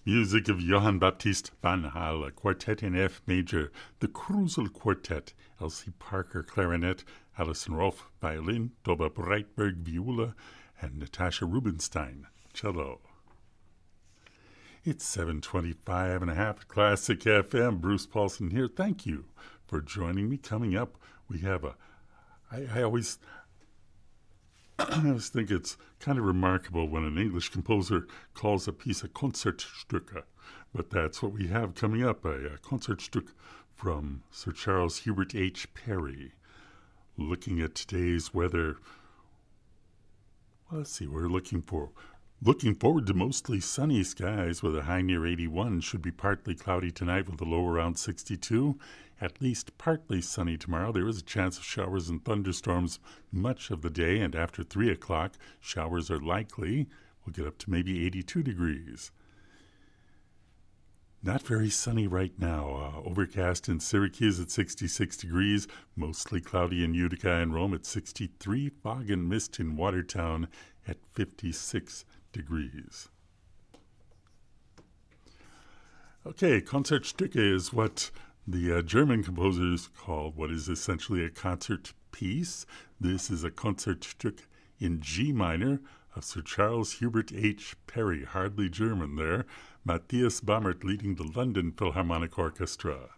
Music of Johann Baptist van Hal, Quartet in F major, the Krusel Quartet, Elsie Parker clarinet, Alison Rolfe violin, Doba Breitberg viola, and Natasha Rubinstein cello. It's 7:25 and a half at Classic FM. Bruce Paulson here. Thank you for joining me. Coming up, we have I always think it's kind of remarkable when an English composer calls a piece a Concertstücke, but that's what we have coming up, a Concertstück from Sir Charles Hubert H. Parry. Looking at today's weather, let's see, we're looking forward to mostly sunny skies with a high near 81. Should be partly cloudy tonight with a low around 62. At least partly sunny tomorrow. There is a chance of showers and thunderstorms much of the day, and after 3 o'clock, showers are likely. We'll get up to maybe 82 degrees. Not very sunny right now. Overcast in Syracuse at 66 degrees. Mostly cloudy in Utica and Rome at 63. Fog and mist in Watertown at 56 degrees. Okay, Concertstücke is what the German composers call what is essentially a concert piece. This is a Concertstück in G minor of Sir Charles Hubert H. Parry, hardly German there. Matthias Bammert leading the London Philharmonic Orchestra.